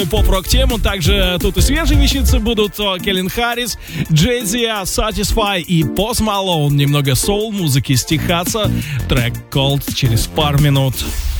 поп-рок тему. Также тут и свежие вещицы будут. Кэлвин Харрис, Джей Зи, Satisfy и Post Malone. Немного соул-музыки, стихаться. Трек Cold через пару минут.